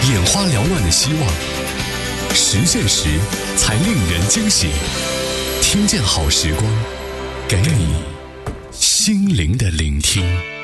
眼花缭乱的希望，实现时才令人惊喜。听见好时光，给你心灵的聆听。